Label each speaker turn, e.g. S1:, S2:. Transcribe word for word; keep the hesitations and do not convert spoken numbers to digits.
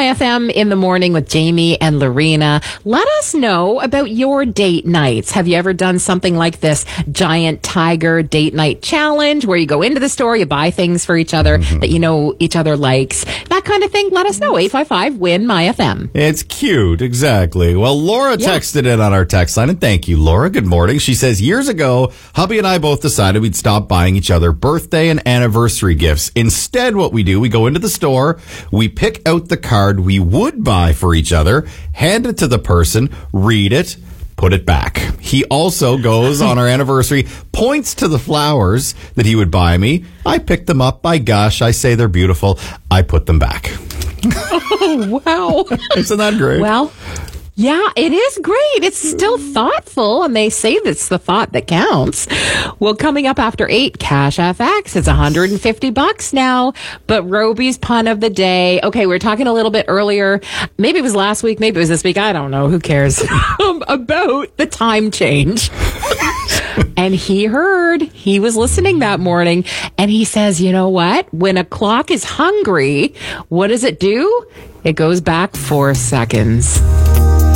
S1: My F M in the morning with Jamie and Lorena. Let us know about your date nights. Have you ever done something like this giant tiger date night challenge where you go into the store, you buy things for each other mm-hmm. that you know each other likes? That kind of thing. Let us know. eight five five, W I N, My F M.
S2: It's cute. Exactly. Well, Laura yeah. texted in on our text line, and thank you, Laura. Good morning. She says, years ago, hubby and I both decided we'd stop buying each other birthday and anniversary gifts. Instead, what we do, we go into the store, we pick out the card we would buy for each other, hand it to the person, read it, put it back. He also goes on our anniversary, points to the flowers that he would buy me. I pick them up. By gosh, I say they're beautiful. I put them back.
S1: Oh, wow.
S2: Isn't that great?
S1: Well, yeah, it is great. It's still thoughtful, and they say that's the thought that counts. Well, coming up after eight, Cash F X. It's one hundred fifty bucks now. But Roby's pun of the day. Okay, we were talking a little bit earlier. Maybe it was last week. Maybe it was this week. I don't know. Who cares? About the time change. And he heard, he was listening that morning, and he says, you know what? When a clock is hungry, what does it do? It goes back four seconds.